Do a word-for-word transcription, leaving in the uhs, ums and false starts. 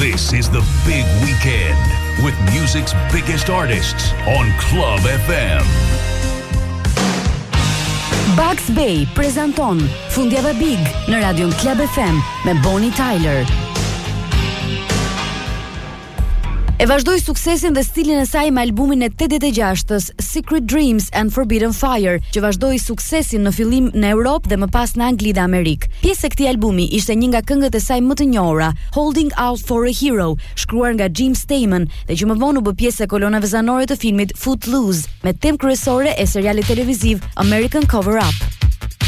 This is the big weekend with music's biggest artists on Club F M. Bugs Bay prezanton Fundjava Big në radion Club F M me Bonnie Tyler. E vazhdoi suksesin dhe stilin e saj me albumin e tetëdhjetë e gjashtës Secret Dreams and Forbidden Fire, që vazhdoi suksesin në fillim në Europë dhe më pas në Angli dhe Amerikë. Pjesë e këtij albumi ishte një nga këngët e saj më të njohura, Holding Out for a Hero, shkruar nga Jim Steinman dhe që më vonë u bë pjesë e kolonave zanore të filmit Footloose, me temë kryesore e serialit televiziv American Cover Up.